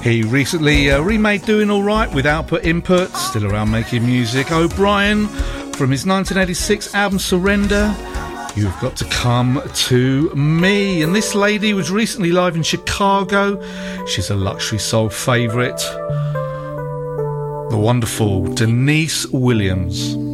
He recently remade Doing Alright with Output Input, still around making music. O'Brien from his 1986 album Surrender, You've Got to Come to Me. And this lady was recently live in Chicago. She's a luxury soul favourite, the wonderful Denise Williams.